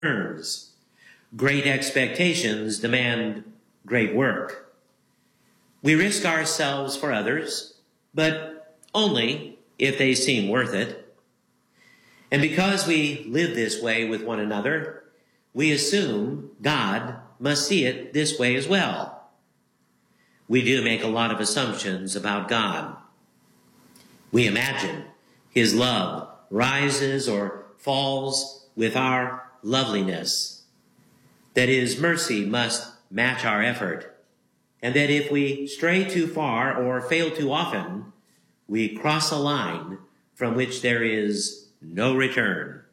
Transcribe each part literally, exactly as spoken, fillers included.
returns. Great expectations demand great work. We risk ourselves for others, but only if they seem worth it. And because we live this way with one another, we assume God must see it this way as well. We do make a lot of assumptions about God. We imagine his love rises or falls with our loveliness, that his mercy must match our effort, and that if we stray too far or fail too often, we cross a line from which there is no return.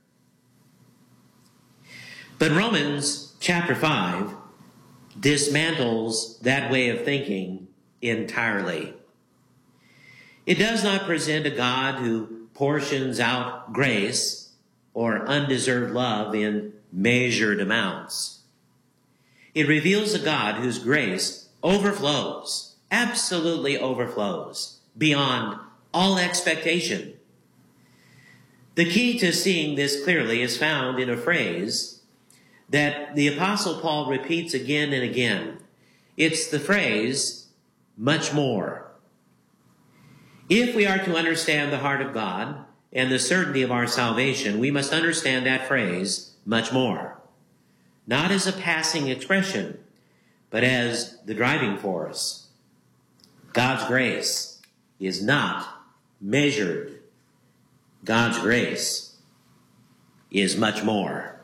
But Romans chapter five dismantles that way of thinking entirely. It does not present a God who portions out grace or undeserved love in measured amounts. It reveals a God whose grace overflows, absolutely overflows, beyond all expectation. The key to seeing this clearly is found in a phrase that the Apostle Paul repeats again and again. It's the phrase, much more. If we are to understand the heart of God and the certainty of our salvation, we must understand that phrase, much more, not as a passing expression, but as the driving force. God's grace is not measured. God's grace is much more.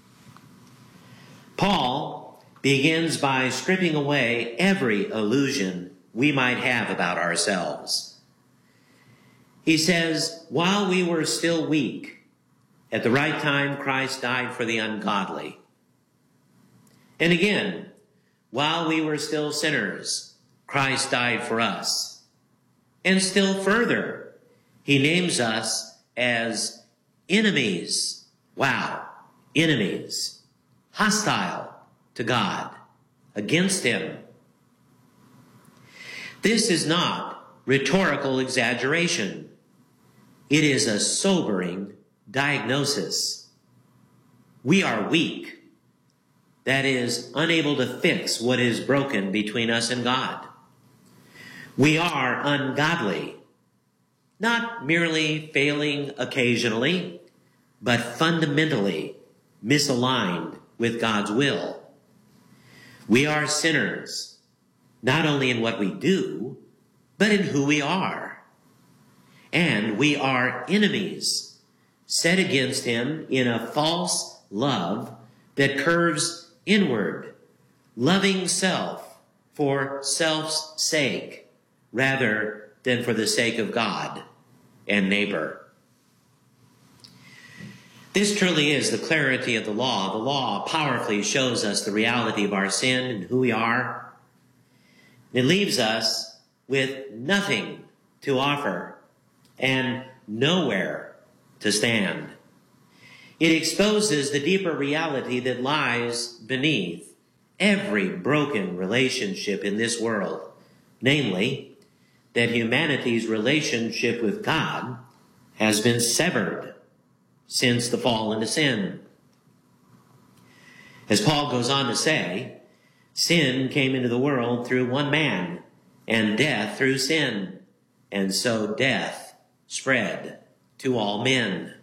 Paul begins by stripping away every illusion we might have about ourselves. He says, while we were still weak, at the right time Christ died for the ungodly. And again, while we were still sinners, Christ died for us. And still further, he names us as enemies. Wow, enemies. Hostile to God, against him. This is not rhetorical exaggeration. It is a sobering diagnosis. We are weak. That is, unable to fix what is broken between us and God. We are ungodly, not merely failing occasionally, but fundamentally misaligned with God's will. We are sinners, not only in what we do, but in who we are. And we are enemies, set against him in a false love that curves inward, loving self for self's sake, rather than for the sake of God and neighbor. This truly is the clarity of the law. The law powerfully shows us the reality of our sin and who we are. It leaves us with nothing to offer and nowhere to stand. It exposes the deeper reality that lies beneath every broken relationship in this world, namely, that humanity's relationship with God has been severed since the fall into sin. As Paul goes on to say, sin came into the world through one man, and death through sin, and so death spread to all men.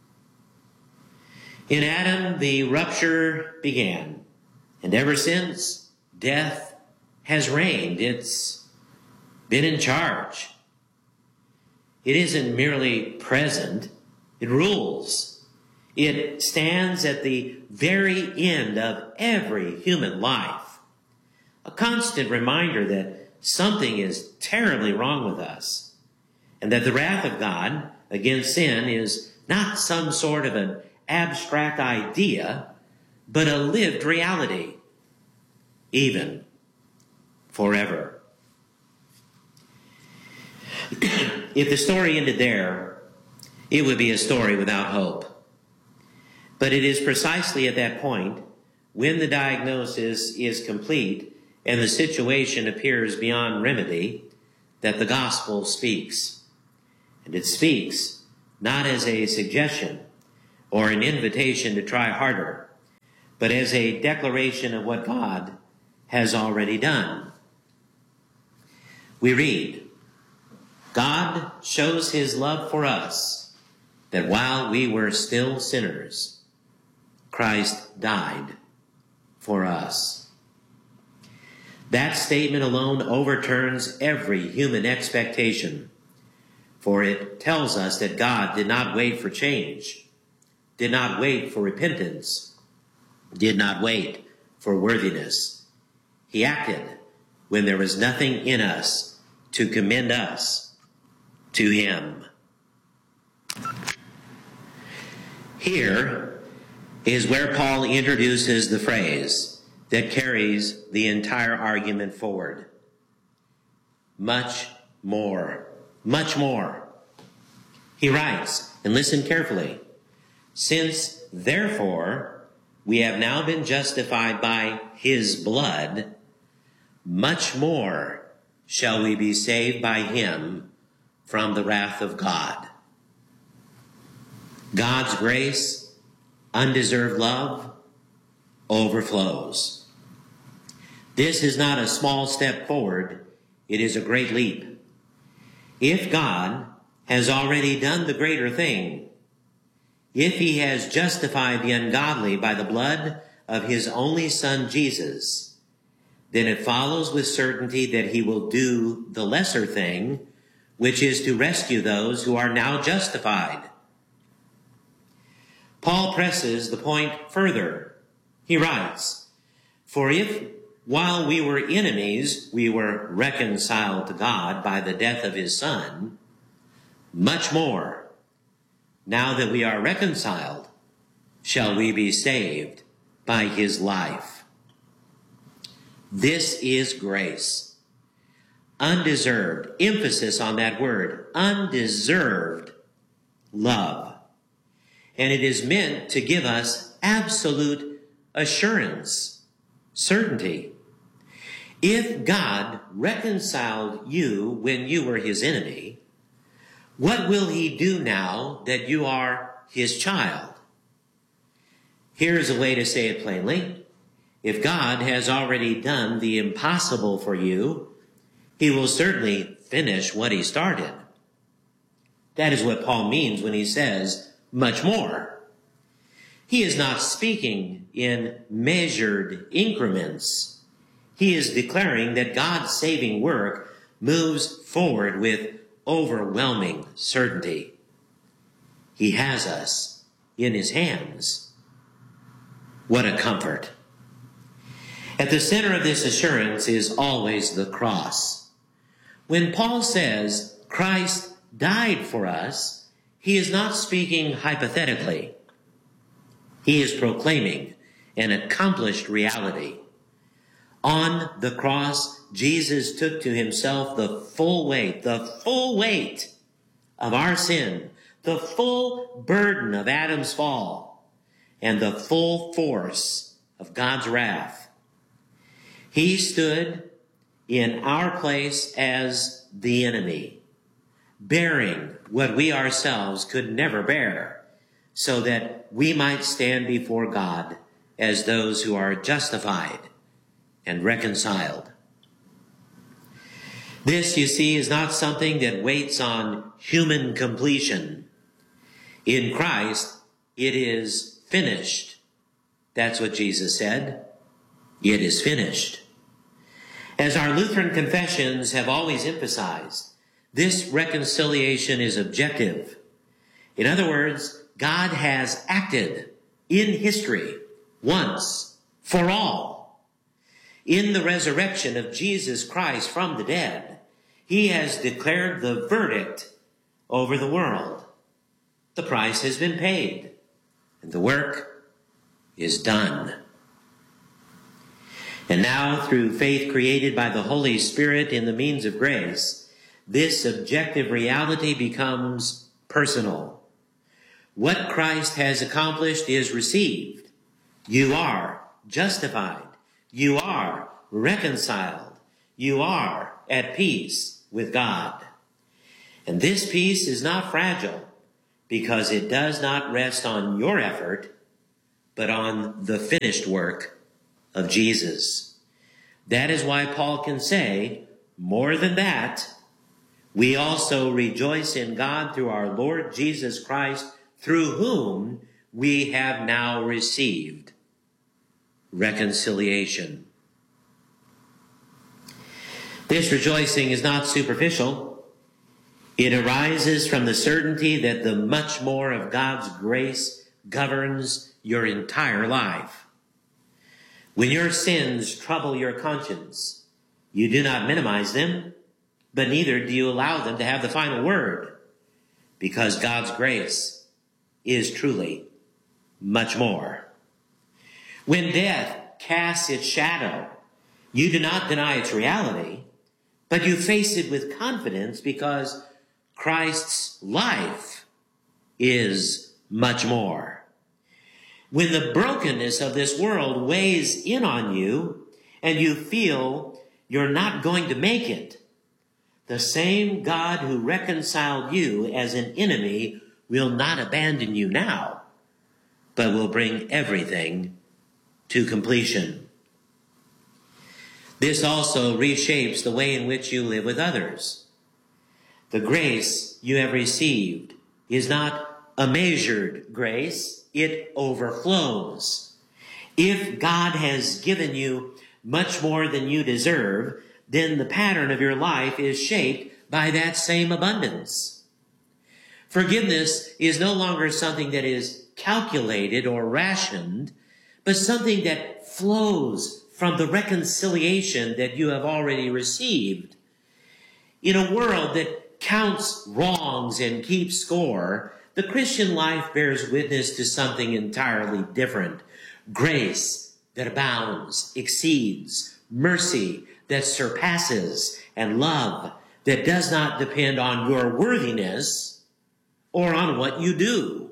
In Adam, the rupture began, and ever since, death has reigned. It's been in charge. It isn't merely present, it rules. It stands at the very end of every human life, a constant reminder that something is terribly wrong with us, and that the wrath of God against sin is not some sort of an abstract idea, but a lived reality, even forever. If the story ended there, it would be a story without hope. But it is precisely at that point, when the diagnosis is complete and the situation appears beyond remedy, that the gospel speaks. And it speaks not as a suggestion or an invitation to try harder, but as a declaration of what God has already done. We read, God shows his love for us, that while we were still sinners, Christ died for us. That statement alone overturns every human expectation, for it tells us that God did not wait for change, did not wait for repentance, did not wait for worthiness. He acted when there was nothing in us to commend us to him. Here is where Paul introduces the phrase that carries the entire argument forward. Much more. Much more. He writes, and listen carefully, since therefore we have now been justified by his blood, much more shall we be saved by him from the wrath of God. God's grace, undeserved love, overflows. This is not a small step forward, it is a great leap. If God has already done the greater thing, if he has justified the ungodly by the blood of his only Son Jesus, then it follows with certainty that he will do the lesser thing, which is to rescue those who are now justified. Paul presses the point further. He writes, for if while we were enemies, we were reconciled to God by the death of his Son, much more, now that we are reconciled, shall we be saved by his life. This is grace. Undeserved, emphasis on that word, undeserved love. And it is meant to give us absolute assurance, certainty. If God reconciled you when you were his enemy, what will he do now that you are his child? Here's a way to say it plainly. If God has already done the impossible for you, he will certainly finish what he started. That is what Paul means when he says, much more. He is not speaking in measured increments. He is declaring that God's saving work moves forward with overwhelming certainty. He has us in his hands. What a comfort. At the center of this assurance is always the cross. When Paul says Christ died for us, he is not speaking hypothetically. He is proclaiming an accomplished reality. On the cross, Jesus took to himself the full weight, the full weight of our sin, the full burden of Adam's fall, and the full force of God's wrath. He stood in our place as the enemy, bearing what we ourselves could never bear, so that we might stand before God as those who are justified and reconciled. This, you see, is not something that waits on human completion. In Christ, it is finished. That's what Jesus said. It is finished. As our Lutheran confessions have always emphasized, this reconciliation is objective. In other words, God has acted in history once for all. In the resurrection of Jesus Christ from the dead, he has declared the verdict over the world. The price has been paid, and the work is done. And now, through faith created by the Holy Spirit in the means of grace, this objective reality becomes personal. What Christ has accomplished is received. You are justified. You are reconciled. You are at peace with God. And this peace is not fragile because it does not rest on your effort, but on the finished work of Jesus. That is why Paul can say, more than that, we also rejoice in God through our Lord Jesus Christ, through whom we have now received reconciliation. This rejoicing is not superficial. It arises from the certainty that the much more of God's grace governs your entire life. When your sins trouble your conscience, you do not minimize them, but neither do you allow them to have the final word, because God's grace is truly much more. When death casts its shadow, you do not deny its reality, but you face it with confidence because Christ's life is much more. When the brokenness of this world weighs in on you and you feel you're not going to make it, the same God who reconciled you as an enemy will not abandon you now, but will bring everything to completion. This also reshapes the way in which you live with others. The grace you have received is not a measured grace, it overflows. If God has given you much more than you deserve, then the pattern of your life is shaped by that same abundance. Forgiveness is no longer something that is calculated or rationed, but something that flows from the reconciliation that you have already received. In a world that counts wrongs and keeps score, the Christian life bears witness to something entirely different. Grace that abounds, exceeds, mercy that surpasses, and love that does not depend on your worthiness or on what you do.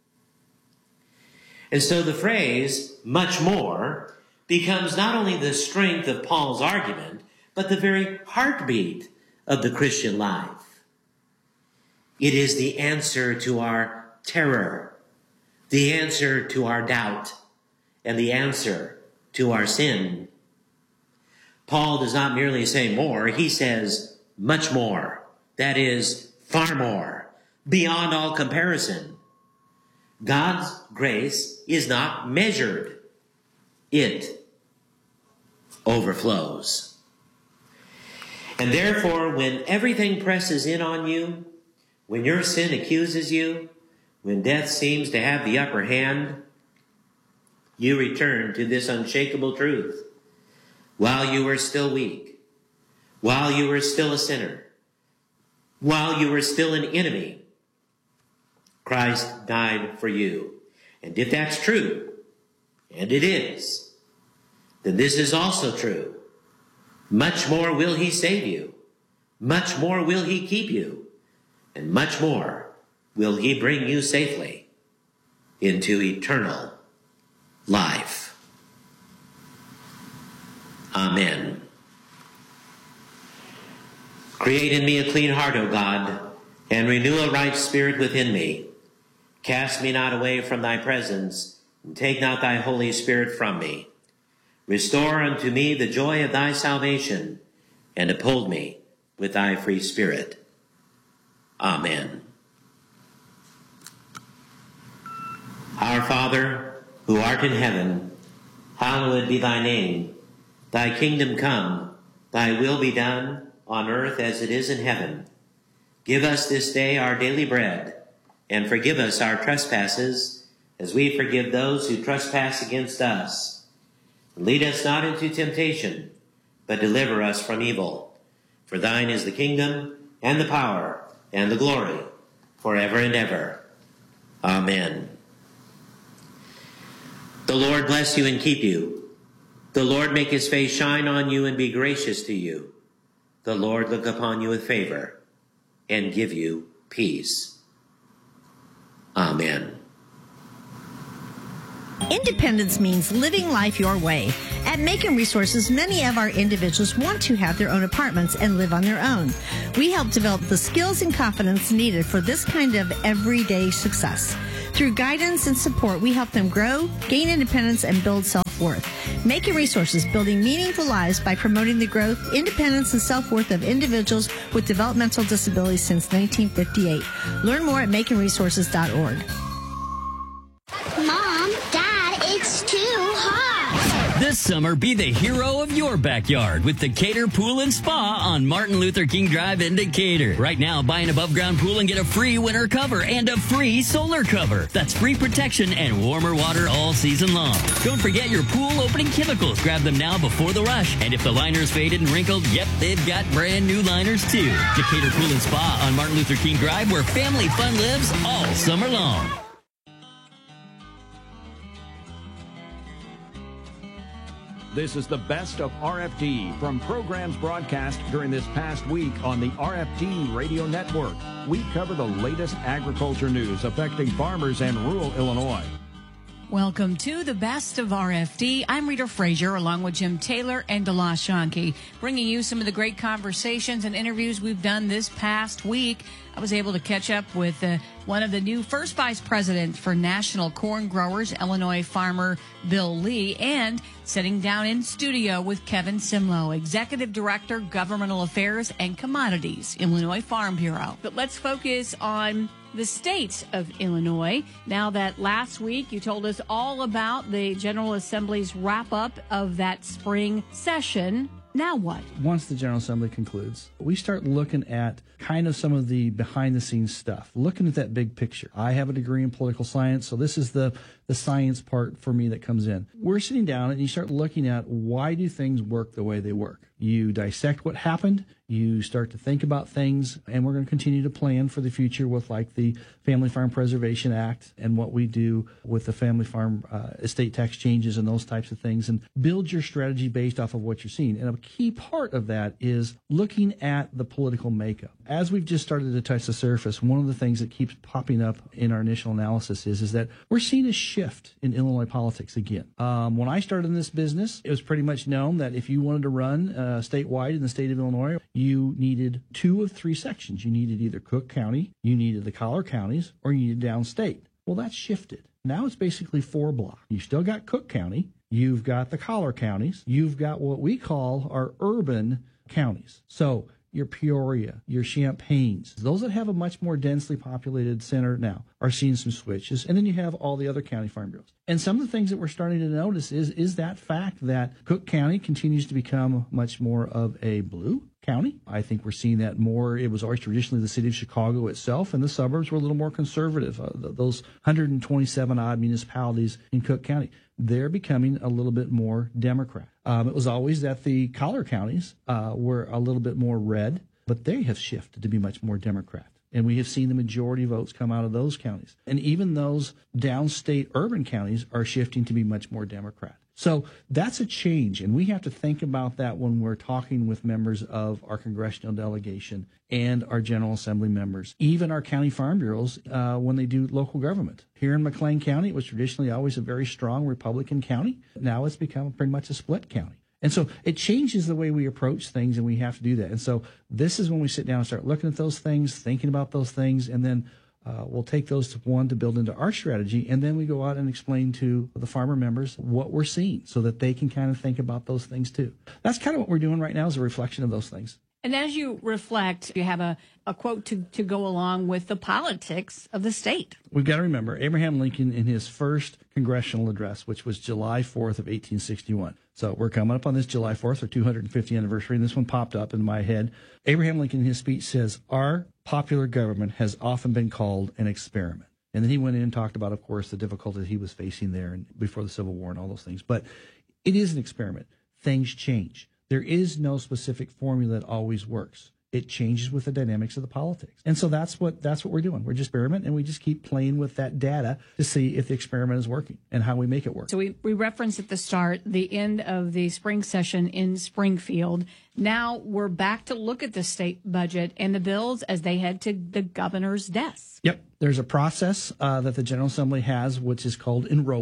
And so the phrase, much more, becomes not only the strength of Paul's argument, but the very heartbeat of the Christian life. It is the answer to our terror, the answer to our doubt, and the answer to our sin. Paul does not merely say more, he says much more. That is, far more, beyond all comparison. God's grace is not measured. It overflows. And therefore, when everything presses in on you, when your sin accuses you, when death seems to have the upper hand, you return to this unshakable truth. While you were still weak, while you were still a sinner, while you were still an enemy, Christ died for you. And if that's true, and it is, then this is also true. Much more will he save you. Much more will he keep you. And much more will he bring you safely into eternal life. Amen. Create in me a clean heart, O God, and renew a right spirit within me. Cast me not away from thy presence, and take not thy Holy Spirit from me. Restore unto me the joy of thy salvation, and uphold me with thy free spirit. Amen. Our Father, who art in heaven, hallowed be thy name. Thy kingdom come, thy will be done, on earth as it is in heaven. Give us this day our daily bread, and forgive us our trespasses, as we forgive those who trespass against us. And lead us not into temptation, but deliver us from evil. For thine is the kingdom, and the power, and the glory, forever and ever. Amen. The Lord bless you and keep you. The Lord make his face shine on you and be gracious to you. The Lord look upon you with favor and give you peace. Amen. Independence means living life your way. At Macon Resources, many of our individuals want to have their own apartments and live on their own. We help develop the skills and confidence needed for this kind of everyday success. Through guidance and support, we help them grow, gain independence, and build self-worth. Macon Resources, building meaningful lives by promoting the growth, independence, and self-worth of individuals with developmental disabilities since nineteen fifty-eight. Learn more at macon resources dot org. Mom, Dad, it's too hot. This summer, be the hero of your backyard with Decatur Pool and Spa on Martin Luther King Drive in Decatur. Right now, buy an above-ground pool and get a free winter cover and a free solar cover. That's free protection and warmer water all season long. Don't forget your pool opening chemicals. Grab them now before the rush. And if the liner's faded and wrinkled, yep, they've got brand new liners too. Decatur Pool and Spa on Martin Luther King Drive, where family fun lives all summer long. This is the best of R F D from programs broadcast during this past week on the R F D Radio Network. We cover the latest agriculture news affecting farmers and rural Illinois. Welcome to the Best of R F D. I'm Rita Frazier, along with Jim Taylor and Dela Shankey, bringing you some of the great conversations and interviews we've done this past week. I was able to catch up with uh, one of the new first vice presidents for National Corn Growers, Illinois farmer Bill Lee, and sitting down in studio with Kevin Simlo, Executive Director, Governmental Affairs and Commodities, Illinois Farm Bureau. But let's focus on the state of Illinois. Now that last week you told us all about the General Assembly's wrap-up of that spring session. Now what? Once the General Assembly concludes, we start looking at kind of some of the behind-the-scenes stuff, looking at that big picture. I have a degree in political science, so this is the, the science part for me that comes in. We're sitting down and you start looking at why do things work the way they work. You dissect what happened, you start to think about things, and we're going to continue to plan for the future with like the Family Farm Preservation Act and what we do with the Family Farm uh, estate tax changes and those types of things, and build your strategy based off of what you're seeing. And a key part of that is looking at the political makeup. As we've just started to touch the surface, one of the things that keeps popping up in our initial analysis is, is that we're seeing a shift in Illinois politics again. Um, when I started in this business, it was pretty much known that if you wanted to run uh, statewide in the state of Illinois, you needed two of three sections. You needed either Cook County, you needed the collar counties, or you needed downstate. Well, that's shifted. Now it's basically four blocks. You still got Cook County, you've got the collar counties, you've got what we call our urban counties. So your Peoria, your Champagnes, those that have a much more densely populated center now are seeing some switches. And then you have all the other county farm bureaus. And some of the things that we're starting to notice is, is that fact that Cook County continues to become much more of a blue county. I think we're seeing that more. It was always traditionally the city of Chicago itself, and the suburbs were a little more conservative. Uh, those one hundred twenty-seven odd municipalities in Cook County, they're becoming a little bit more Democrat. Um, it was always that the collar counties uh, were a little bit more red, but they have shifted to be much more Democrat. And we have seen the majority votes come out of those counties. And even those downstate urban counties are shifting to be much more Democrat. So that's a change, and we have to think about that when we're talking with members of our congressional delegation and our General Assembly members, even our county farm bureaus uh, when they do local government. Here in McLean County, it was traditionally always a very strong Republican county. Now it's become pretty much a split county. And so it changes the way we approach things, and we have to do that. And so this is when we sit down and start looking at those things, thinking about those things, and then Uh, we'll take those to one to build into our strategy, and then we go out and explain to the farmer members what we're seeing so that they can kind of think about those things too. That's kind of what we're doing right now, is a reflection of those things. And as you reflect, you have a, a quote to, to go along with the politics of the state. We've got to remember Abraham Lincoln in his first congressional address, which was July fourth of eighteen sixty-one. So we're coming up on this July fourth, our two hundred fiftieth anniversary, and this one popped up in my head. Abraham Lincoln in his speech says, "Our popular government has often been called an experiment." And then he went in and talked about, of course, the difficulties he was facing there and before the Civil War and all those things. But it is an experiment. Things change. There is no specific formula that always works. It changes with the dynamics of the politics. And so that's what that's what we're doing. We're just experiment, and we just keep playing with that data to see if the experiment is working and how we make it work. So we, we referenced at the start the end of the spring session in Springfield. Now we're back to look at the state budget and the bills as they head to the governor's desk. Yep. There's a process uh, that the General Assembly has, which is called enrolling.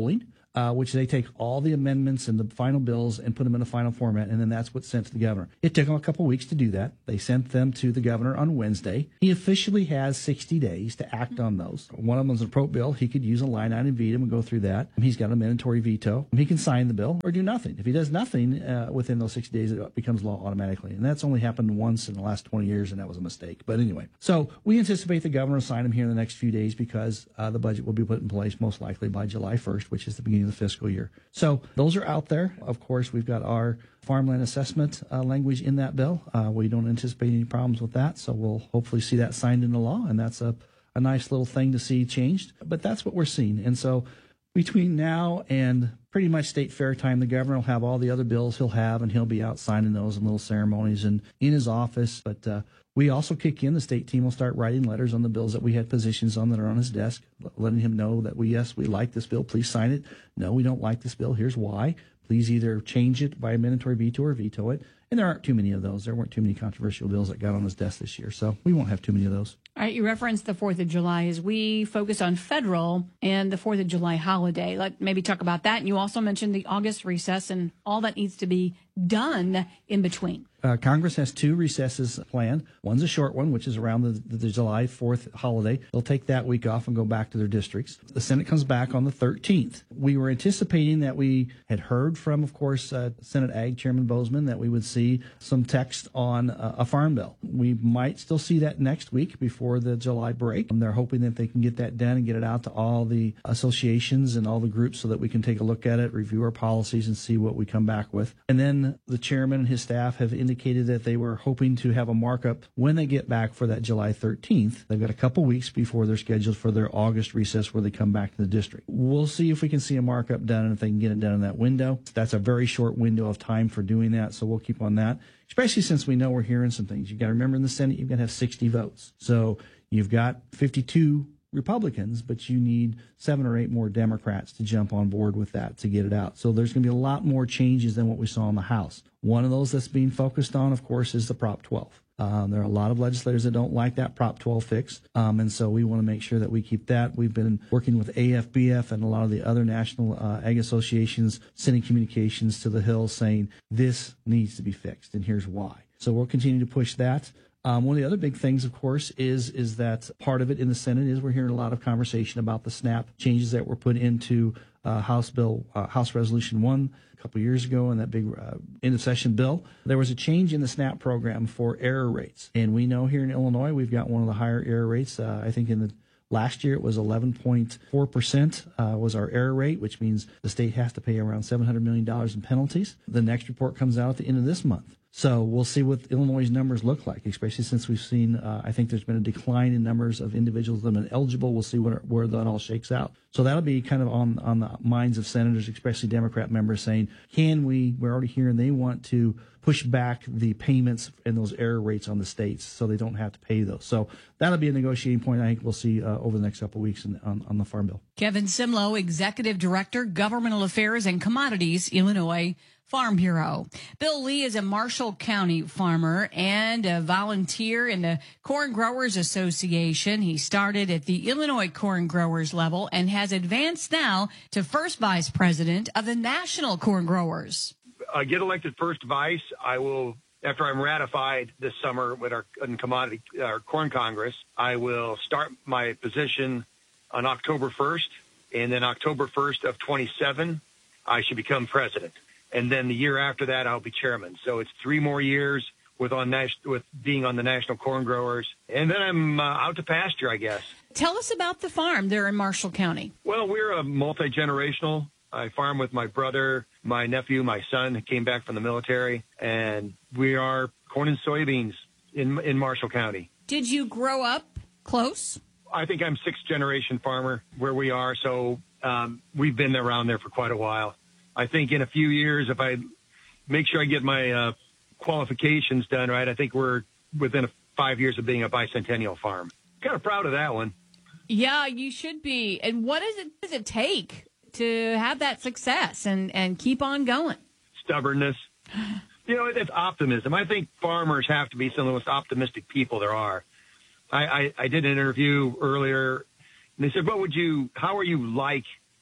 uh, which they take all the amendments and the final bills and put them in a final format, and then that's what's sent to the governor. It took them a couple weeks to do that. They sent them to the governor on Wednesday. He officially has sixty days to act on those. One of them is a pro bill. He could use a line item veto and go through that. He's got a mandatory veto. He can sign the bill or do nothing. If he does nothing uh, within those sixty days, it becomes law automatically. And that's only happened once in the last twenty years, and that was a mistake. But anyway, so we anticipate the governor will sign them here in the next few days because uh, the budget will be put in place most likely by July first, which is the beginning of the fiscal year. So those are out there. Of course, we've got our farmland assessment uh, language in that bill. Uh, we don't anticipate any problems with that, so we'll hopefully see that signed into law, and that's a, a nice little thing to see changed. But that's what we're seeing. And so between now and pretty much state fair time, the governor will have all the other bills he'll have, and he'll be out signing those in little ceremonies and in his office. But uh, we also kick in. The state team will start writing letters on the bills that we had positions on that are on his desk, letting him know that we, yes, we like this bill. Please sign it. No, we don't like this bill. Here's why. Please either change it by a mandatory veto or veto it. And there aren't too many of those. There weren't too many controversial bills that got on his desk this year, so we won't have too many of those. All right, you referenced the fourth of July as we focus on federal and the fourth of July holiday. Let maybe talk about that. And you also mentioned the August recess and all that needs to be done in between. Uh, Congress has two recesses planned. One's a short one, which is around the, the July fourth holiday. They'll take that week off and go back to their districts. The Senate comes back on the thirteenth. We were anticipating that we had heard from, of course, uh, Senate Ag Chairman Bozeman that we would see some text on uh, a farm bill. We might still see that next week before the July break. And they're hoping that they can get that done and get it out to all the associations and all the groups so that we can take a look at it, review our policies, and see what we come back with. And then the chairman and his staff have indicated that they were hoping to have a markup when they get back for that July thirteenth. They've got a couple weeks before they're scheduled for their August recess where they come back to the district. We'll see if we can see a markup done and if they can get it done in that window. That's a very short window of time for doing that, so we'll keep on that, especially since we know we're hearing some things. You've got to remember in the Senate, you've got to have sixty votes. So you've got fifty-two Republicans, but you need seven or eight more Democrats to jump on board with that to get it out. So there's going to be a lot more changes than what we saw in the House. One of those that's being focused on, of course, is the Prop twelve. Um, there are a lot of legislators that don't like that Prop twelve fix, um, and so we want to make sure that we keep that. We've been working with A F B F and a lot of the other national uh, ag associations, sending communications to the Hill saying this needs to be fixed, and here's why. So we'll continue to push that. Um, one of the other big things, of course, is is that part of it in the Senate is we're hearing a lot of conversation about the SNAP changes that were put into uh, House Bill, uh, House Resolution one a couple years ago, and that big uh, end of session bill. There was a change in the SNAP program for error rates, and we know here in Illinois we've got one of the higher error rates. Uh, I think in the last year it was eleven point four percent uh, was our error rate, which means the state has to pay around seven hundred million dollars in penalties. The next report comes out at the end of this month. So we'll see what Illinois' numbers look like, especially since we've seen, uh, I think there's been a decline in numbers of individuals that have been eligible. We'll see what, where that all shakes out. So that'll be kind of on, on the minds of senators, especially Democrat members, saying, can we, we're already hearing they want to push back the payments and those error rates on the states so they don't have to pay those. So that'll be a negotiating point I think we'll see uh, over the next couple of weeks in, on, on the Farm Bill. Kevin Simlow, Executive Director, Governmental Affairs and Commodities, Illinois Farm Bureau. Bill Lee is a Marshall County farmer and a volunteer in the Corn Growers Association. He started at the Illinois Corn Growers level and has advanced now to first vice president of the National Corn Growers. I get elected first vice. I will, after I'm ratified this summer with our in commodity, our Corn Congress, I will start my position on October first, and then October first of twenty-seven, I should become president. And then the year after that, I'll be chairman. So it's three more years with on with being on the National Corn Growers. And then I'm uh, out to pasture, I guess. Tell us about the farm there in Marshall County. Well, we're a multi-generational. I farm with my brother, my nephew, my son who came back from the military. And we are corn and soybeans in in Marshall County. Did you grow up close? I think I'm sixth generation farmer where we are. So um, we've been around there for quite a while. I think in a few years, if I make sure I get my uh, qualifications done right, I think we're within a five years of being a bicentennial farm. Kind of proud of that one. Yeah, you should be. And what does it, does it take to have that success and, and keep on going? Stubbornness. You know, it's optimism. I think farmers have to be some of the most optimistic people there are. I, I, I did an interview earlier, and they said, "What would you? How are you like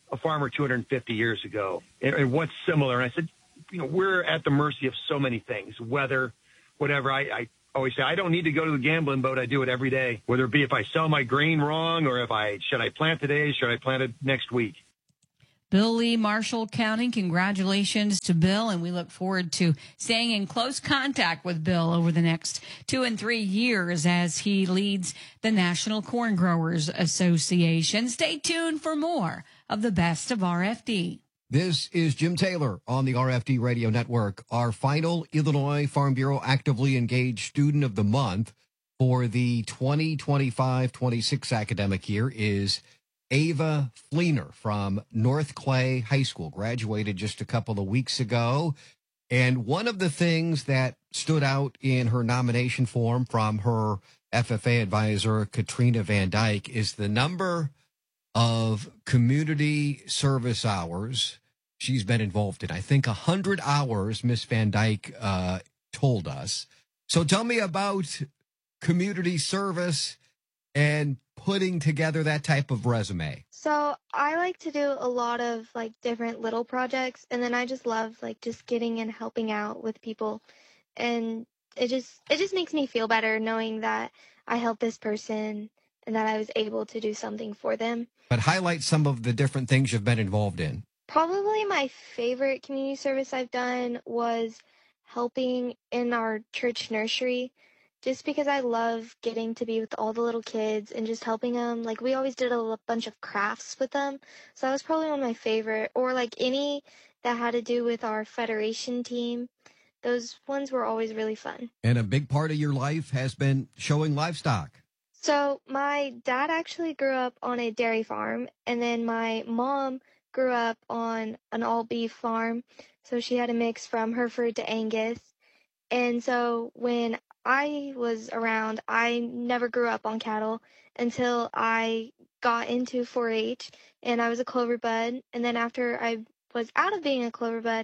a farmer two hundred fifty years ago? And, and what's similar? And I said, you know, we're at the mercy of so many things, weather, whatever. I, I always say, I don't need to go to the gambling boat. I do it every day, whether it be if I sell my grain wrong or if I, should I plant today? Should I plant it next week? Bill Lee, Marshall County, congratulations to Bill, and we look forward to staying in close contact with Bill over the next two and three years as he leads the National Corn Growers Association. Stay tuned for more of the Best of R F D. This is Jim Taylor on the R F D Radio Network. Our final Illinois Farm Bureau Actively Engaged Student of the Month for the twenty twenty-five twenty-six academic year is Ava Fleener from North Clay High School, graduated just a couple of weeks ago. And one of the things that stood out in her nomination form from her F F A advisor, Katrina Van Dyke, is the number of community service hours she's been involved in. I think one hundred hours, Miss Van Dyke uh, told us. So tell me about community service and putting together that type of resume. So I like to do a lot of like different little projects, and then I just love like just getting and helping out with people, and it just it just makes me feel better knowing that I helped this person and that I was able to do something for them. But highlight some of the different things you've been involved in. Probably my favorite community service I've done was helping in our church nursery, just because I love getting to be with all the little kids and just helping them. Like, we always did a l- bunch of crafts with them. So that was probably one of my favorite. Or, like, any that had to do with our federation team. Those ones were always really fun. And a big part of your life has been showing livestock. So my dad actually grew up on a dairy farm, and then my mom grew up on an all-beef farm. So she had a mix from Hereford to Angus. And so when I was around, I never grew up on cattle until I got into four H, and I was a clover bud. And then after I was out of being a clover bud,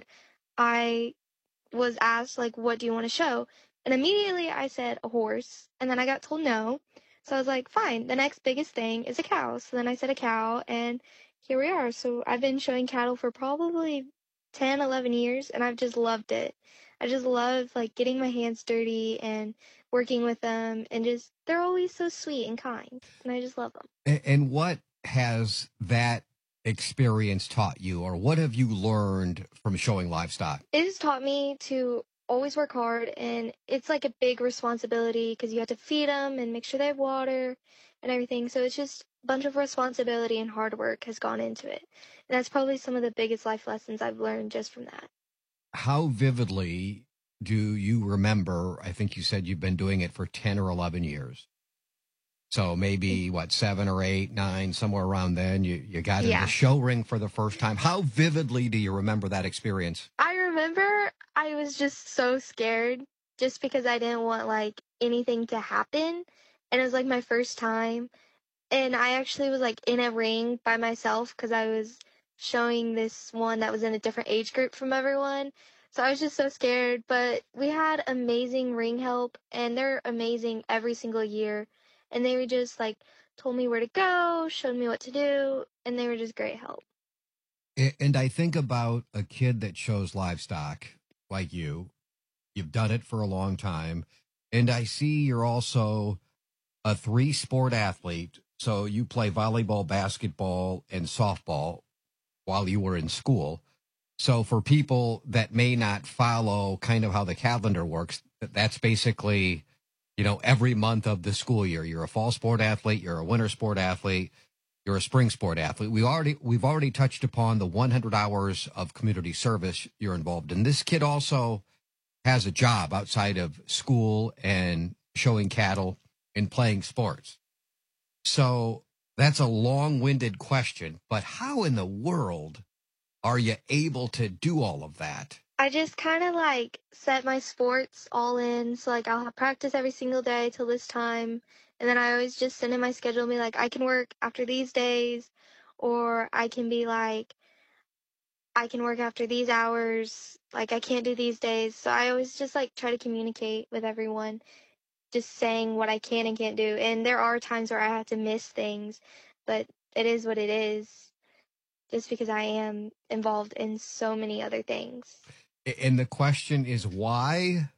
I was asked, like, what do you want to show? And immediately I said a horse, and then I got told no. So I was like, fine, the next biggest thing is a cow. So then I said a cow, and here we are. So I've been showing cattle for probably ten, eleven years, and I've just loved it. I just love, like, getting my hands dirty and working with them, and just, they're always so sweet and kind, and I just love them. And, and what has that experience taught you, or what have you learned from showing livestock? It has taught me to always work hard, and it's like a big responsibility because you have to feed them and make sure they have water and everything. So it's just a bunch of responsibility and hard work has gone into it. And that's probably some of the biggest life lessons I've learned just from that. How vividly do you remember, I think you said you've been doing it for ten or eleven years. So maybe, what, seven or eight, nine, somewhere around then, you, you got in Yeah. the show ring for the first time. How vividly do you remember that experience? I remember I was just so scared just because I didn't want, like, anything to happen. And it was, like, my first time. And I actually was, like, in a ring by myself because I was showing this one that was in a different age group from everyone. So I was just so scared. But we had amazing ring help, and they're amazing every single year. And they were just, like, told me where to go, showed me what to do, and they were just great help. A- And I think about a kid that shows livestock like you. You've done it for a long time. And I see you're also a three sport athlete. So you play volleyball, basketball, and softball while you were in school. So for people that may not follow kind of how the calendar works, that's basically, you know, every month of the school year. You're a fall sport athlete, you're a winter sport athlete, you're a spring sport athlete. We already we've already touched upon the one hundred hours of community service you're involved in. This kid also has a job outside of school and showing cattle and playing sports. So that's a long-winded question, but how in the world are you able to do all of that? I just kind of like set my sports all in. So like I'll have practice every single day till this time. And then I always just send in my schedule and be like, I can work after these days, or I can be like, I can work after these hours. Like I can't do these days. So I always just like try to communicate with everyone, just saying what I can and can't do. And there are times where I have to miss things, but it is what it is. just because I am involved in so many other things. And the question is, why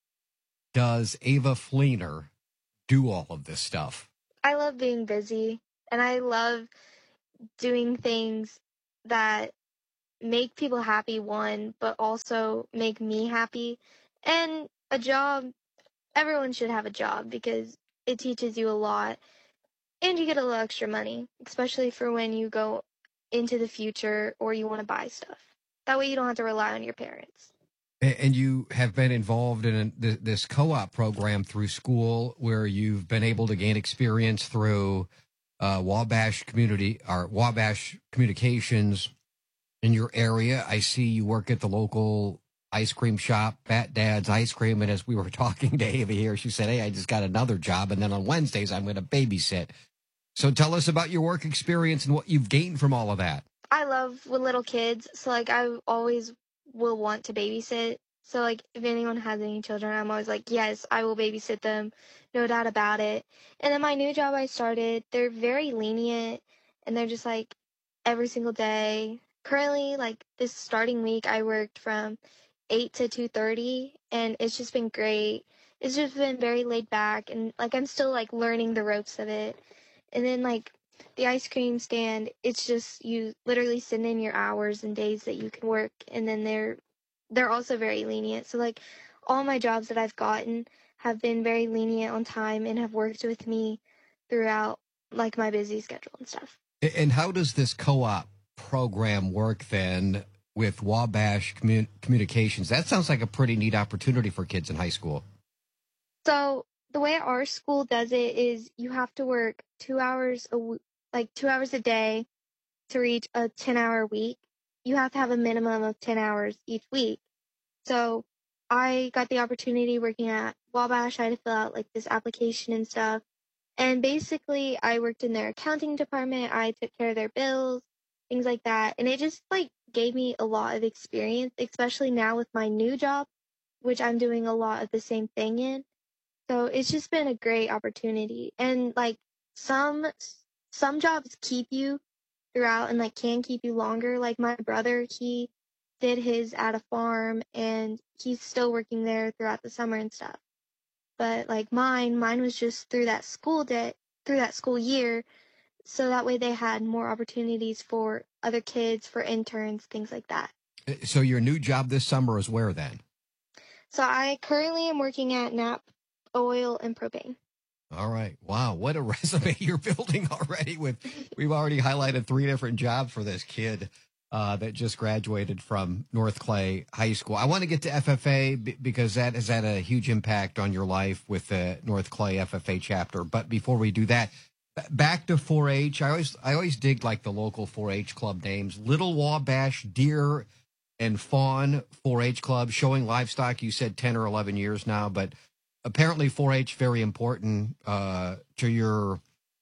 does Ava Fleener do all of this stuff? I love being busy, and I love doing things that make people happy, one, but also make me happy. And a job, everyone should have a job because it teaches you a lot, and you get a little extra money, especially for when you go into the future or you want to buy stuff. That way you don't have to rely on your parents. And you have been involved in this co-op program through school where you've been able to gain experience through uh, Wabash Community or Wabash Communications in your area. I see you work at the local ice cream shop, Bat Dad's Ice Cream. And as we were talking to Ava here, she said, hey, I just got another job. And then on Wednesdays, I'm going to babysit. So tell us about your work experience and what you've gained from all of that. I love with little kids. So, like, I always will want to babysit. So, like, if anyone has any children, I'm always like, yes, I will babysit them. No doubt about it. And then my new job I started, they're very lenient. And they're just, like, every single day. Currently, like, this starting week, I worked from eight to two thirty. And it's just been great. It's just been very laid back. And, like, I'm still, like, learning the ropes of it. And then, like, the ice cream stand, it's just you literally send in your hours and days that you can work. And then they're they're also very lenient. So, like, all my jobs that I've gotten have been very lenient on time and have worked with me throughout, like, my busy schedule and stuff. And how does this co-op program work then with Wabash Commun- Communications? That sounds like a pretty neat opportunity for kids in high school. So the way our school does it is you have to work two hours a w- like two hours a day to reach a ten hour week. You have to have a minimum of ten hours each week. So I got the opportunity working at Wabash. I had to fill out like this application and stuff. And basically I worked in their accounting department. I took care of their bills, things like that. And it just like gave me a lot of experience, especially now with my new job, which I'm doing a lot of the same thing in. So it's just been a great opportunity. And like some some jobs keep you throughout and like can keep you longer. Like my brother, he did his at a farm and he's still working there throughout the summer and stuff. But like mine, mine was just through that school day, through that school year. So that way they had more opportunities for other kids, for interns, things like that. So your new job this summer is where then? So I currently am working at N A P Oil and Propane. All right. Wow. What a resume you're building already with. We've already highlighted three different jobs for this kid uh, that just graduated from North Clay High School. I want to get to F F A b- because that has had a huge impact on your life with the North Clay F F A chapter. But before we do that, b- back to four H. I always, I always dig like the local four H club names. Little Wabash Deer and Fawn four H Club, showing livestock. You said ten or eleven years now, but apparently four H very important uh, to your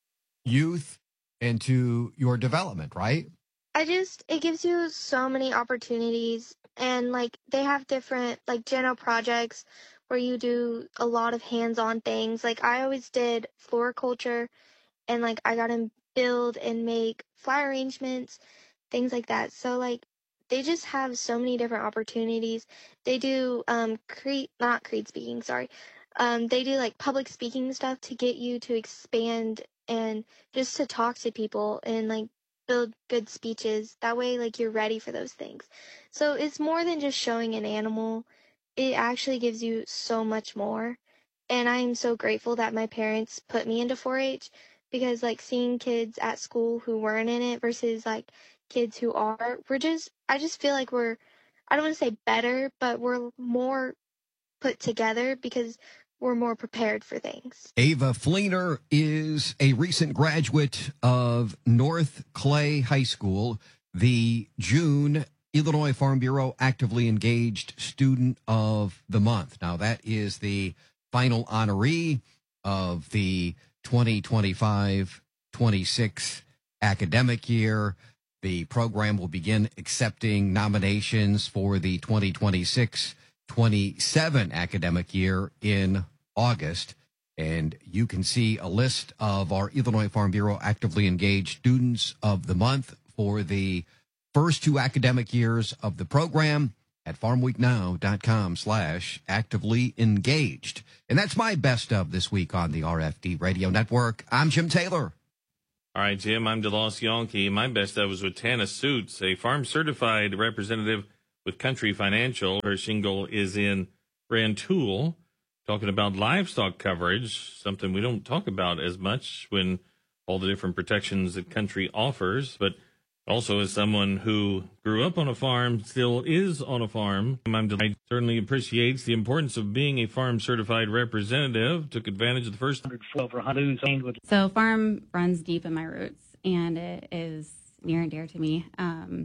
youth and to your development, right? I just, it gives you so many opportunities, and like they have different like general projects where you do a lot of hands-on things. Like I always did floriculture, and like I got to build and make flower arrangements, things like that. So like they just have so many different opportunities. They do um creed, not creed speaking, sorry. Um, they do like public speaking stuff to get you to expand and just to talk to people and like build good speeches. That way, like you're ready for those things. So it's more than just showing an animal. It actually gives you so much more. And I am so grateful that my parents put me into four H because like seeing kids at school who weren't in it versus like kids who are, we're just, I just feel like we're, I don't want to say better, but we're more put together because we're more prepared for things. Ava Fleener is a recent graduate of North Clay High School, the June Illinois Farm Bureau Actively Engaged Student of the Month. Now, that is the final honoree of the twenty twenty-five twenty-six academic year. The program will begin accepting nominations for the twenty twenty-six twenty-seven academic year in August, and you can see a list of our Illinois Farm Bureau Actively Engaged Students of the Month for the first two academic years of the program at farmweeknow.com slash actively engaged. And that's my best of this week on the R F D Radio Network. I'm Jim Taylor. All right, Jim, I'm DeLoss Yankee. My best of was with Tana Suits, a farm-certified representative with Country Financial. Her shingle is in Rantoul, talking about livestock coverage, something we don't talk about as much when all the different protections that Country offers, but also as someone who grew up on a farm, still is on a farm, I'm delighted, certainly appreciates the importance of being a farm-certified representative, took advantage of the first So farm runs deep in my roots, and it is near and dear to me. Um,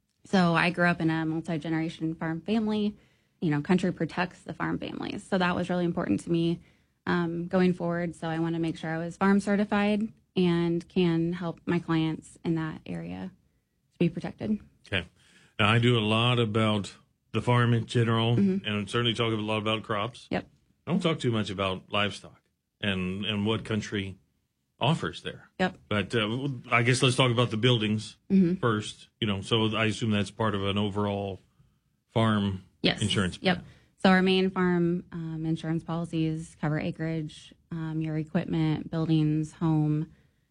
so I grew up in a multi-generation farm family. You know, Country protects the farm families. So that was really important to me um, going forward. So I want to make sure I was farm certified and can help my clients in that area to be protected. Okay. Now, I do a lot about the farm in general, Mm-hmm. and certainly talk a lot about crops. Yep. I don't talk too much about livestock and, and what Country offers there. Yep. But uh, I guess let's talk about the buildings Mm-hmm. first. You know, so I assume that's part of an overall farm Yes. insurance plan. Yep. So our main farm um, insurance policies cover acreage, um, your equipment, buildings, home,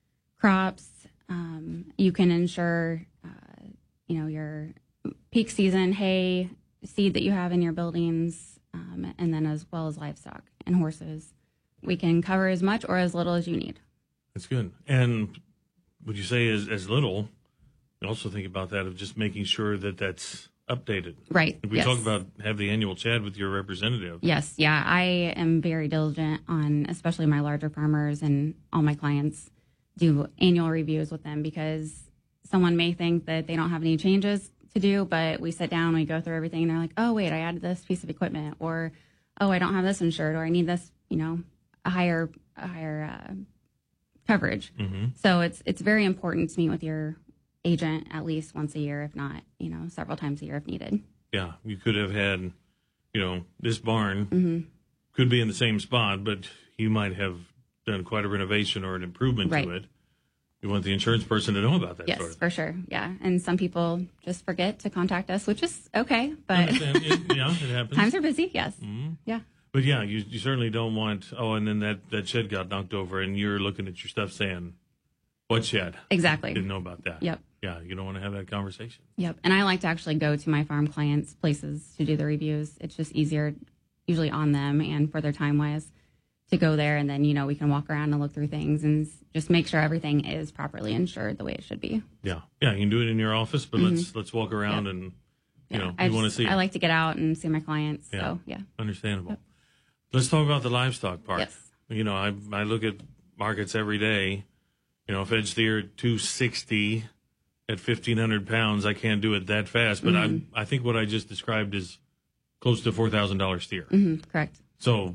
crops. Um, you can insure, uh, you know, your peak season hay, seed that you have in your buildings, um, and then as well as livestock and horses. We can cover as much or as little as you need. That's good. And would you say as, as little, you also think about that of just making sure that that's updated. Right. We yes. talk about have the annual chat with your representative. Yes. Yeah. I am very diligent on, especially my larger farmers and all my clients do annual reviews with them, because someone may think that they don't have any changes to do, but we sit down, we go through everything, and they're like, oh, wait, I added this piece of equipment, or, oh, I don't have this insured, or I need this, you know, a higher, a higher uh, coverage. Mm-hmm. So it's, it's very important to meet with your agent at least once a year, if not, you know, several times a year if needed. Yeah, you could have had, you know, this barn Mm-hmm. could be in the same spot, but you might have done quite a renovation or an improvement Right. to it. You want the insurance person to know about that Yes, sort of thing. for sure. Yeah. And some people just forget to contact us, which is okay, but Understand. It- yeah, it happens. times are busy. Yes. Mhm. Yeah. But yeah, you, you certainly don't want, oh, and then that, that shed got knocked over and you're looking at your stuff saying, what shed? Exactly. Didn't know about that. Yep. Yeah, you don't want to have that conversation. Yep. And I like to actually go to my farm clients' places to do the reviews. It's just easier, usually on them and for their time wise, to go there. And then, you know, we can walk around and look through things and s- just make sure everything is properly insured the way it should be. Yeah. Yeah, you can do it in your office, but Mhm. let's let's walk around Yep. and, you Yeah. know, I you want to just- see it. I like to get out and see my clients. Yeah. So, yeah. Understandable. Let's talk about the livestock part. Yes. You know, I I look at markets every day. You know, if edge steer two sixty at fifteen hundred pounds, I can't do it that fast. But Mhm. I I think what I just described is close to four thousand dollars steer. hmm Correct. So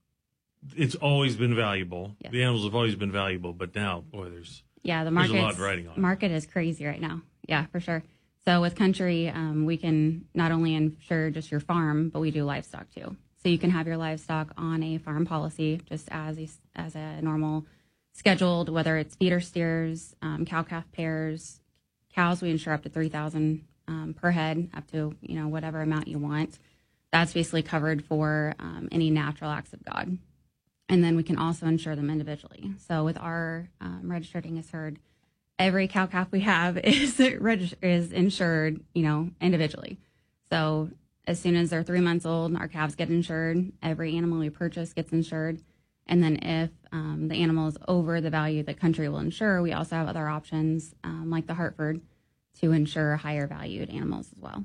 it's always been valuable. Yes. The animals have always been valuable, but now, boy, there's Yeah, the there's market a lot riding on it. market is crazy right now. Yeah, for sure. So with Country, um, we can not only insure just your farm, but we do livestock too. So you can have your livestock on a farm policy just as a, as a normal scheduled, whether it's feeder steers, um, cow calf pairs, cows. We insure up to three thousand um, per head, up to you know whatever amount you want. That's basically covered for um, any natural acts of God. And then we can also insure them individually. So with our um, registered Angus herd, every cow calf we have is regis- is insured, you know, individually. So as soon as they're three months old, our calves get insured. Every animal we purchase gets insured. And then if um, the animal is over the value that Country will insure, we also have other options um, like the Hartford to insure higher valued animals as well.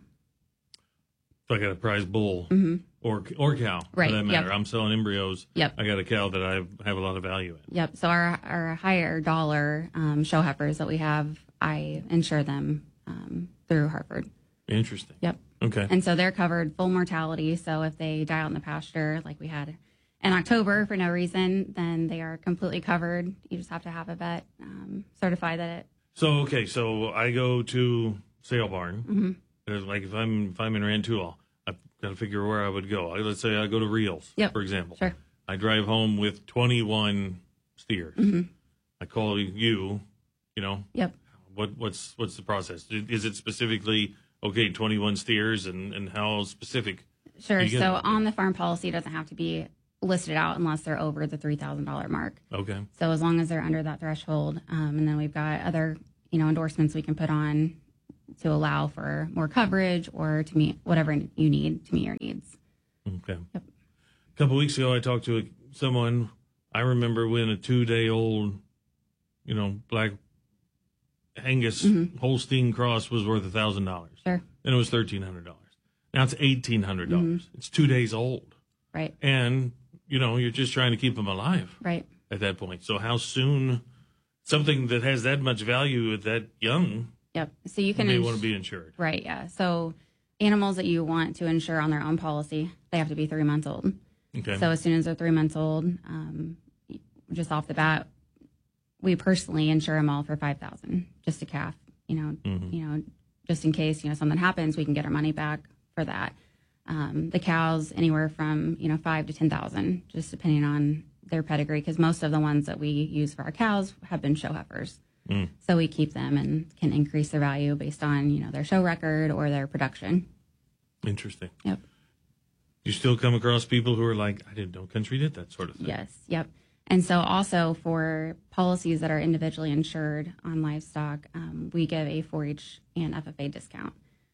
So I got a prize bull Mhm. or or cow, Right, for that matter. yep. I'm selling embryos. Yep. I got a cow that I have, have a lot of value in. Yep. So our, our higher dollar um, show heifers that we have, I insure them um, through Hartford. Interesting. Yep. Okay. And so they're covered full mortality. So if they die out in the pasture, like we had in October for no reason, then they are completely covered. You just have to have a vet um, certify that it. So okay, so I go to Sale Barn. Mhm. There's like if I'm if I'm in Rantoul, I've got to figure where I would go. I- Let's say I go to Reels, Yep. for example. Sure. I drive home with twenty-one steers. Mhm. I call you, you know. Yep. What what's what's the process? Is it specifically okay? twenty-one steers, and and how specific? Sure. You get So it? on the farm policy, it doesn't have to be listed out unless they're over the three thousand dollars mark. Okay. So as long as they're under that threshold, um, and then we've got other, you know, endorsements we can put on to allow for more coverage or to meet whatever you need to meet your needs. Okay. Yep. A couple weeks ago, I talked to a, someone. I remember when a two-day-old, you know, black Angus Mm-hmm. Holstein cross was worth a thousand dollars. Sure. Then it was thirteen hundred dollars. Now it's eighteen hundred dollars. Mm-hmm. It's two days old. Right. And you know, you're just trying to keep them alive. Right. At that point. So how soon something that has that much value at that young? Yep. So you can may ins- want to be insured. Right. Yeah. So animals that you want to insure on their own policy, they have to be three months old. Okay. So as soon as they're three months old, um, just off the bat, we personally insure them all for five thousand, just a calf. You know, Mhm. you know, just in case you know something happens, we can get our money back for that. Um, the cows anywhere from you know five to ten thousand, just depending on their pedigree, because most of the ones that we use for our cows have been show heifers. Mm. So we keep them and can increase their value based on you know their show record or their production. Interesting. Yep. You still come across people who are like, I didn't know country did that sort of thing. Yes. Yep. And so also for policies that are individually insured on livestock, um, we give a four H and F F A discount.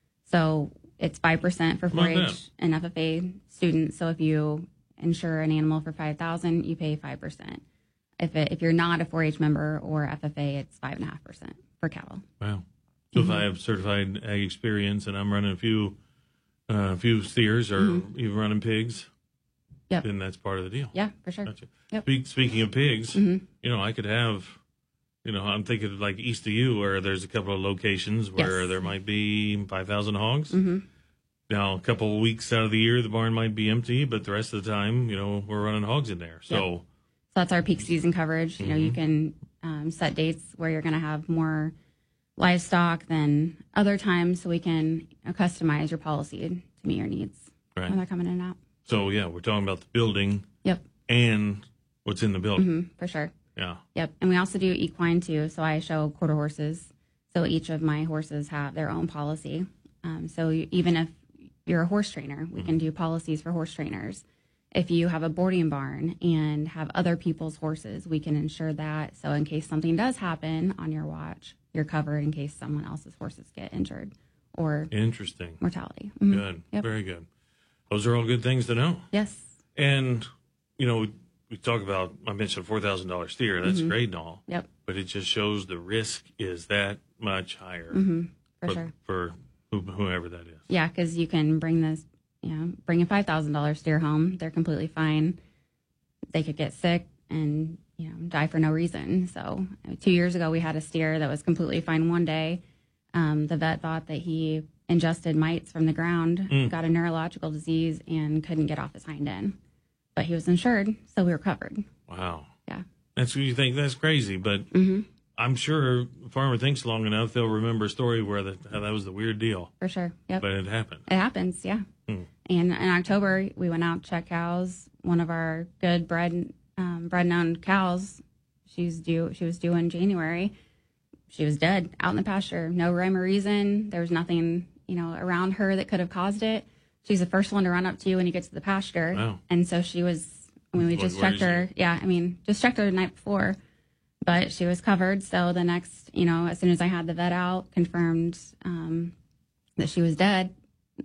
So it's five percent for How about four H that? and F F A students. So if you insure an animal for five thousand dollars, you pay five percent. If it, if you're not a four H member or F F A, it's five point five percent for cattle. Wow. So Mm-hmm. if I have certified ag experience and I'm running a few, uh, a few steers or Mhm. even running pigs, Yep. then that's part of the deal. Yeah, for sure. Gotcha. Yep. Speak, speaking of pigs, Mhm. you know, I could have, you know, I'm thinking of like east of you where there's a couple of locations where Yes. there might be five thousand hogs. hmm Now, a couple of weeks out of the year, the barn might be empty, but the rest of the time, you know, we're running hogs in there. So, So that's our peak season coverage. You know, you Mhm. can um, set dates where you're going to have more livestock than other times, so we can you know, customize your policy to meet your needs Right. when they're coming in and out. so yeah, we're talking about the building Yep. and what's in the building. hmm for sure. Yeah. Yep. And we also do equine too. So I show quarter horses. So each of my horses have their own policy. Um, so you, even if you're a horse trainer, we can do policies for horse trainers. If you have a boarding barn and have other people's horses, we can insure that. So in case something does happen on your watch, you're covered in case someone else's horses get injured or Interesting. mortality. Mhm. Good. Yep. Very good. Those are all good things to know. Yes. And, you know, we, we talk about, I mentioned a four thousand dollars steer. That's Mhm. great and all. Yep. But it just shows the risk is that much higher hmm For for, sure. for who, whoever that is. Yeah, because you can bring this, you know, bring a five thousand dollars steer home. They're completely fine. They could get sick and, you know, die for no reason. So uh, two years ago, we had a steer that was completely fine one day. Um, the vet thought that he ingested mites from the ground, Mm. got a neurological disease, and couldn't get off his hind end. But he was insured, so we were covered. Wow. Yeah. That's what you think. That's crazy. But hmm I'm sure a farmer thinks long enough, they'll remember a story where the, how that was the weird deal. For sure. Yep. But it happened. It happens, yeah. Hmm. And in October, we went out to check cows. One of our good bred, um, bred and owned cows, she's due. She was due in January. She was dead out in the pasture. No rhyme or reason. There was nothing, you know, around her that could have caused it. She's the first one to run up to you when you get to the pasture. Wow. And so she was. I mean, we What- just what checked is her. Yeah, I mean, just checked her the night before, but she was covered. So the next, you know, as soon as I had the vet out, confirmed um, that she was dead.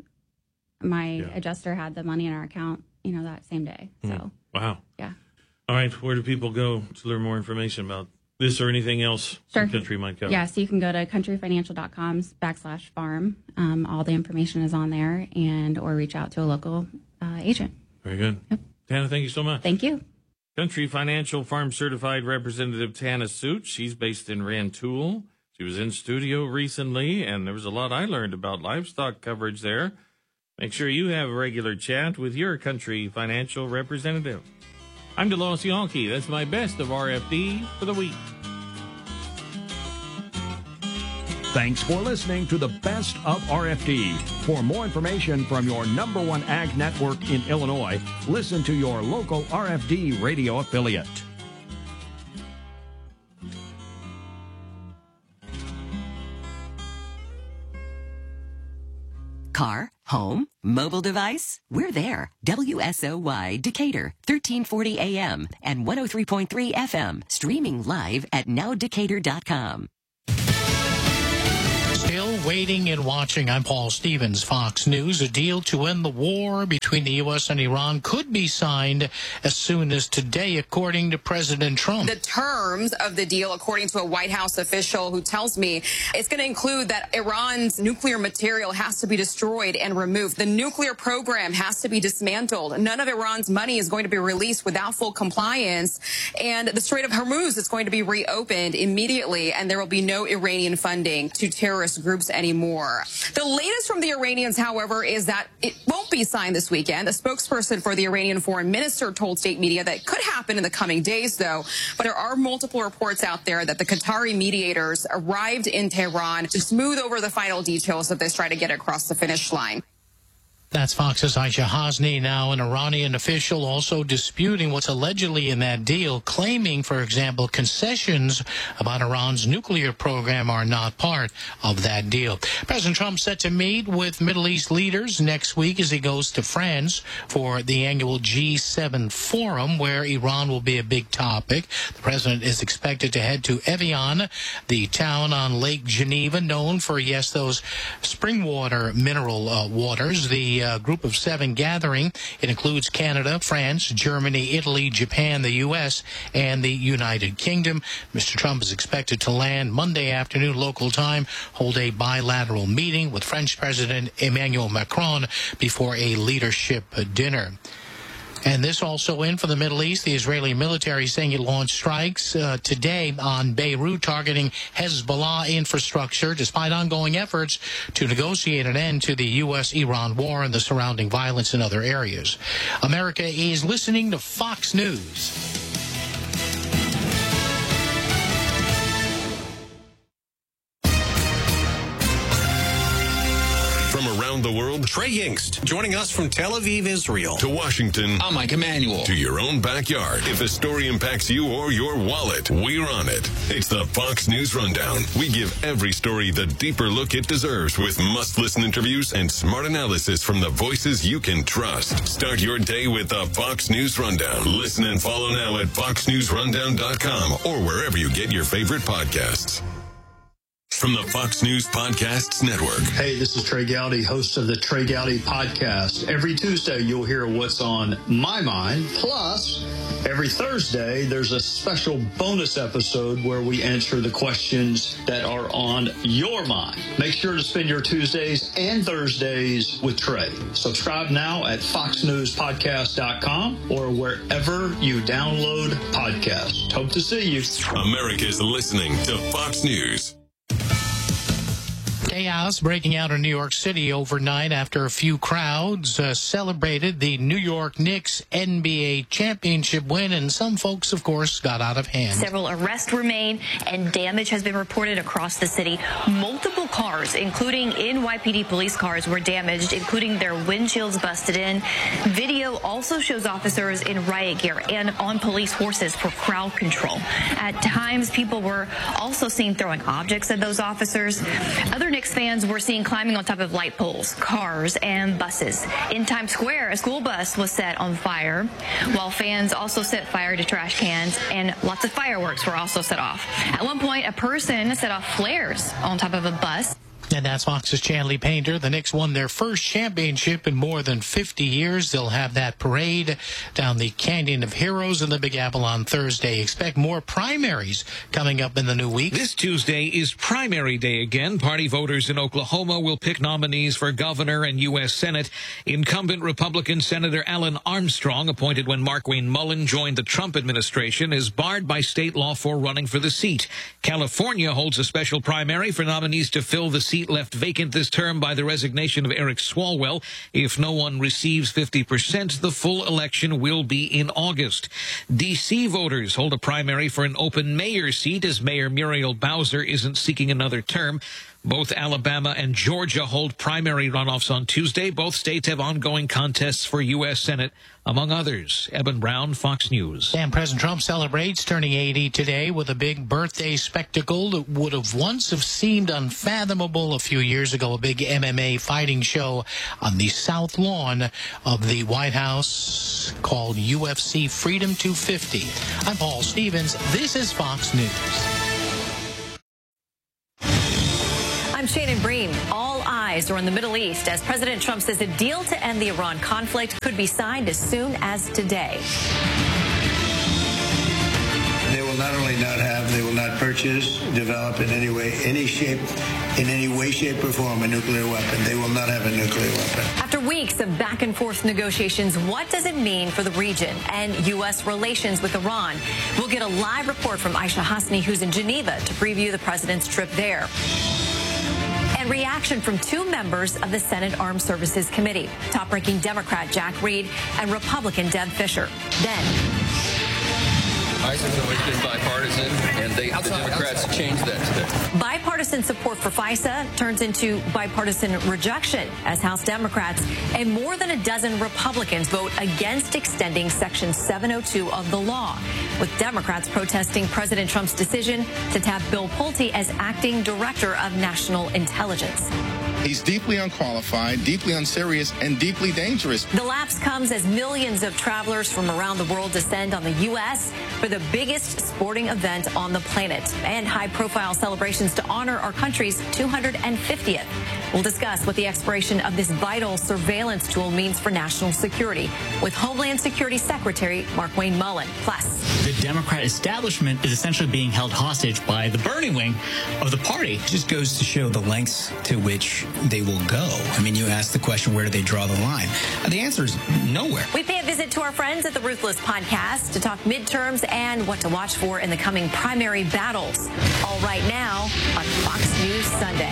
My Yeah. adjuster had the money in our account, you know, that same day. So Hmm. Wow. yeah, All right. Where do people go to learn more information about this or anything else Sure. the country might cover? yeah. So you can go to country financial dot com backslash farm. Um, all the information is on there, and or reach out to a local uh, agent. Very good. Tana, thank you so much. Thank you. Country Financial Farm Certified Representative Tana Suit. She's based in Rantoul. She was in studio recently, and there was a lot I learned about livestock coverage there. Make sure you have a regular chat with your Country Financial representative. I'm DeLoss Yankee. That's my best of R F D for the week. Thanks for listening to the Best of R F D. For more information from your number one ag network in Illinois, listen to your local R F D radio affiliate. Home? Mobile device? We're there. W S O Y Decatur, thirteen forty A M and one oh three point three F M. Streaming live at now decatur dot com. Still waiting and watching. I'm Paul Stevens, Fox News. A deal to end the war between the U S and Iran could be signed as soon as today, according to President Trump. The terms of the deal, according to a White House official who tells me it's going to include that Iran's nuclear material has to be destroyed and removed. The nuclear program has to be dismantled. None of Iran's money is going to be released without full compliance. And the Strait of Hormuz is going to be reopened immediately, and there will be no Iranian funding to terrorist groups anymore. The latest from the Iranians, however, is that it won't be signed this weekend. A spokesperson for the Iranian foreign minister told state media that it could happen in the coming days, though. But there are multiple reports out there that the Qatari mediators arrived in Tehran to smooth over the final details of this, try to get across the finish line. That's Fox's Aisha Hasni. Now, an Iranian official also disputing what's allegedly in that deal, claiming, for example, concessions about Iran's nuclear program are not part of that deal. President Trump set to meet with Middle East leaders next week as he goes to France for the annual G seven forum, where Iran will be a big topic. The president is expected to head to Evian, the town on Lake Geneva, known for, yes, those spring water mineral uh, waters. The Uh, group of seven gathering. It includes Canada, France, Germany, Italy, Japan, the U S, and the United Kingdom. Mister Trump is expected to land Monday afternoon local time, hold a bilateral meeting with French President Emmanuel Macron before a leadership dinner. And this also in for the Middle East, the Israeli military saying it launched strikes uh, today on Beirut targeting Hezbollah infrastructure, despite ongoing efforts to negotiate an end to the U S Iran war and the surrounding violence in other areas. America is listening to Fox News. From around the world, Trey Yingst, joining us from Tel Aviv, Israel. To Washington, I'm Mike Emanuel. To your own backyard. If a story impacts you or your wallet, we're on it. It's the Fox News Rundown. We give every story the deeper look it deserves with must-listen interviews and smart analysis from the voices you can trust. Start your day with the Fox News Rundown. Listen and follow now at fox news rundown dot com or wherever you get your favorite podcasts. From the Fox News Podcasts Network. Hey, this is Trey Gowdy, host of the Trey Gowdy Podcast. Every Tuesday, you'll hear what's on my mind. Plus, every Thursday, there's a special bonus episode where we answer the questions that are on your mind. Make sure to spend your Tuesdays and Thursdays with Trey. Subscribe now at fox news podcast dot com or wherever you download podcasts. Hope to see you. America's listening to Fox News. Chaos breaking out in New York City overnight after a few crowds uh, celebrated the New York Knicks N B A championship win, and some folks, of course, got out of hand. Several arrests were made, and damage has been reported across the city. Multiple cars, including N Y P D police cars, were damaged, including their windshields busted in. Video also shows officers in riot gear and on police horses for crowd control. At times, people were also seen throwing objects at those officers. Other Knicks fans were seen climbing on top of light poles, cars, and buses. In Times Square, a school bus was set on fire, while fans also set fire to trash cans, and lots of fireworks were also set off. At one point, a person set off flares on top of a bus. And that's Fox's Chanley Painter. The Knicks won their first championship in more than fifty years. They'll have that parade down the Canyon of Heroes in the Big Apple on Thursday. Expect more primaries coming up in the new week. This Tuesday is primary day again. Party voters in Oklahoma will pick nominees for governor and U S Senate. Incumbent Republican Senator Alan Armstrong, appointed when Markwayne Mullin joined the Trump administration, is barred by state law for running for the seat. California holds a special primary for nominees to fill the seat left vacant this term by the resignation of Eric Swalwell. If no one receives fifty percent, the full election will be in August. D C voters hold a primary for an open mayor seat as Mayor Muriel Bowser isn't seeking another term. Both Alabama and Georgia hold primary runoffs on Tuesday. Both states have ongoing contests for U S Senate, among others. Eben Brown, Fox News. And President Trump celebrates turning eighty today with a big birthday spectacle that would have once have seemed unfathomable a few years ago, a big M M A fighting show on the south lawn of the White House called U F C Freedom two fifty. I'm Paul Stevens. This is Fox News. I'm Shannon Bream. All eyes are on the Middle East as President Trump says a deal to end the Iran conflict could be signed as soon as today. They will not only not have, they will not purchase, develop in any way, any shape, in any way, shape, or form a nuclear weapon. They will not have a nuclear weapon. After weeks of back and forth negotiations, what does it mean for the region and U S relations with Iran? We'll get a live report from Aisha Hasni, who's in Geneva, to preview the president's trip there. And reaction from two members of the Senate Armed Services Committee, top-ranking Democrat Jack Reed and Republican Deb Fischer. Then, ICE has always been bipartisan, and they, the Democrats changed that today. Bipartisan support for FISA turns into bipartisan rejection as House Democrats and more than a dozen Republicans vote against extending Section seven oh two of the law, with Democrats protesting President Trump's decision to tap Bill Pulte as acting director of national intelligence. He's deeply unqualified, deeply unserious, and deeply dangerous. The lapse comes as millions of travelers from around the world descend on the U S for the biggest sporting event on the planet and high-profile celebrations to honor our country's two hundred fiftieth. We'll discuss what the expiration of this vital surveillance tool means for national security with Homeland Security Secretary Markwayne Mullin. Plus, the Democrat establishment is essentially being held hostage by the Bernie wing of the party. It just goes to show the lengths to which they will go. I mean, you ask the question, where do they draw the line? The answer is nowhere. We pay a visit to our friends at the Ruthless Podcast to talk midterms and what to watch for in the coming primary battles. All right now on Fox News Sunday.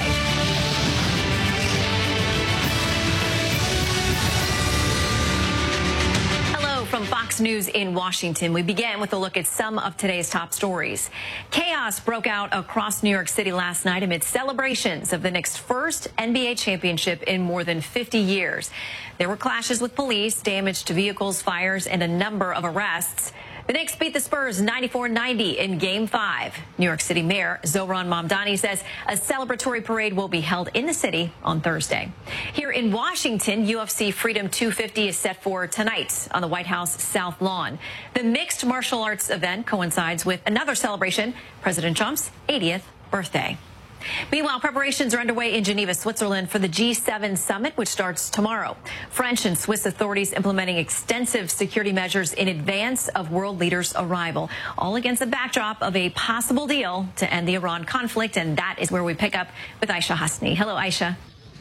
From Fox News in Washington, we begin with a look at some of today's top stories. Chaos broke out across New York City last night amid celebrations of the Knicks' first N B A championship in more than fifty years. There were clashes with police, damage to vehicles, fires, and a number of arrests. The Knicks beat the Spurs ninety-four ninety in Game five. New York City Mayor Zohran Mamdani says a celebratory parade will be held in the city on Thursday. Here in Washington, U F C Freedom two fifty is set for tonight on the White House South Lawn. The mixed martial arts event coincides with another celebration, President Trump's eightieth birthday. Meanwhile, preparations are underway in Geneva, Switzerland for the G seven summit, which starts tomorrow. French and Swiss authorities implementing extensive security measures in advance of world leaders' arrival, all against the backdrop of a possible deal to end the Iran conflict. And that is where we pick up with Aisha Hasni. Hello, Aisha.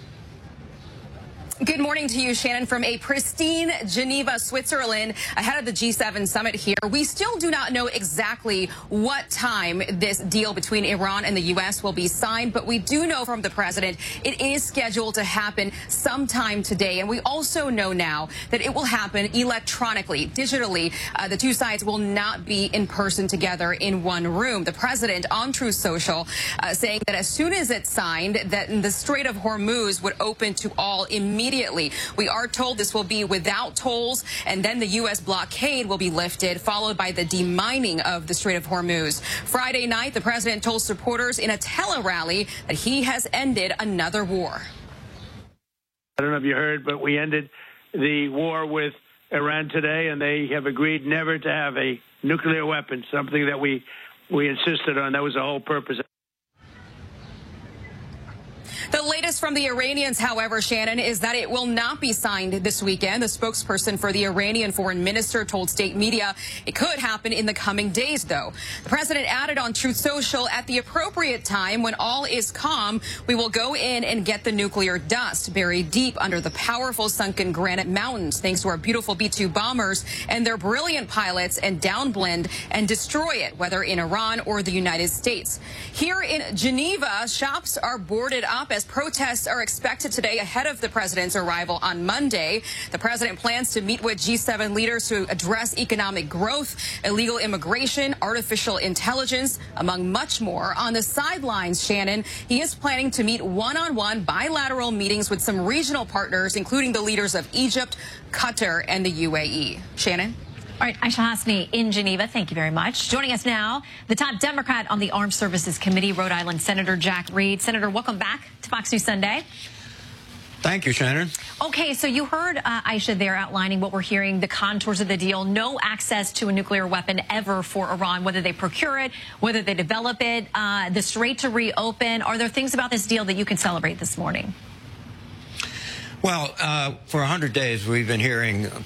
Good morning to you, Shannon, from a pristine Geneva, Switzerland, ahead of the G seven summit here. We still do not know exactly what time this deal between Iran and the U S will be signed, but we do know from the president it is scheduled to happen sometime today. And we also know now that it will happen electronically, digitally. Uh, the two sides will not be in person together in one room. The president on Truth Social uh, saying that as soon as it's signed, that the Strait of Hormuz would open to all immediately. Immediately. We are told this will be without tolls, and then the U S blockade will be lifted, followed by the demining of the Strait of Hormuz. Friday night, the president told supporters in a tele-rally that he has ended another war. I don't know if you heard, but we ended the war with Iran today, and they have agreed never to have a nuclear weapon, something that we, we insisted on. That was the whole purpose. The latest from the Iranians, however, Shannon, is that it will not be signed this weekend. The spokesperson for the Iranian foreign minister told state media it could happen in the coming days, though. The president added on Truth Social, at the appropriate time, when all is calm, we will go in and get the nuclear dust buried deep under the powerful sunken granite mountains, thanks to our beautiful B two bombers and their brilliant pilots, and downblend and destroy it, whether in Iran or the United States. Here in Geneva, shops are boarded up as protests are expected today ahead of the president's arrival on Monday. The president plans to meet with G seven leaders to address economic growth, illegal immigration, artificial intelligence, among much more. On the sidelines, Shannon, he is planning to meet one-on-one bilateral meetings with some regional partners, including the leaders of Egypt, Qatar, and the U A E. Shannon? All right, Aisha Hasni in Geneva, thank you very much. Joining us now, the top Democrat on the Armed Services Committee, Rhode Island Senator Jack Reed. Senator, welcome back to Fox News Sunday. Thank you, Shannon. Okay, so you heard uh, Aisha there outlining what we're hearing, the contours of the deal. No access to a nuclear weapon ever for Iran, whether they procure it, whether they develop it, uh, the Strait to reopen. Are there things about this deal that you can celebrate this morning? Well, uh, for one hundred days, we've been hearing